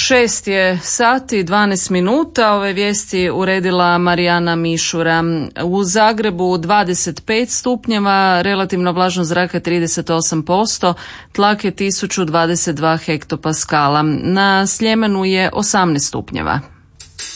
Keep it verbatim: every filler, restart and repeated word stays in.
Šest je sati, dvanaest minuta. Ove vijesti uredila Marijana Mišura. U Zagrebu dvadeset pet stupnjeva, relativno vlažnost zraka trideset osam posto, tlak je tisuću dvadeset dva hektopaskala. Na Sljemenu je osamnaest stupnjeva.